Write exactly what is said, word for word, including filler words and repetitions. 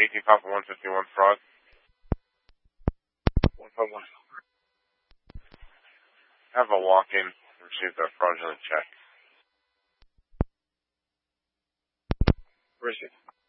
eighteen Papa one fifty-one fraud. one five one. Have a walk-in. Received a fraudulent check. Where is it?